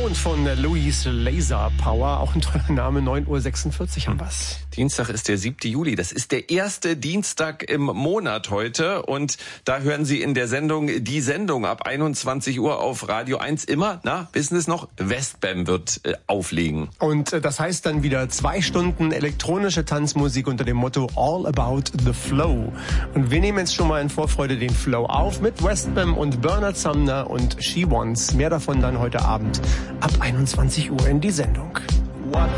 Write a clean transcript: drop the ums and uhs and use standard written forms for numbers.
und von Louise Laser Power. Auch ein toller Name, 9:46 Uhr haben wir's. Dienstag ist der 7. Juli. Das ist der erste Dienstag im Monat heute. Und da hören Sie in der Sendung die Sendung ab 21 Uhr auf Radio 1 immer, wissen Sie es noch? Westbam wird auflegen. Und das heißt dann wieder 2 Stunden elektronische Tanzmusik unter dem Motto All About the Flow. Und wir nehmen jetzt schon mal in Vorfreude den Flow auf mit Westbam und Bernard Sumner und She Wants. Mehr davon dann heute Abend ab 21 Uhr in die Sendung.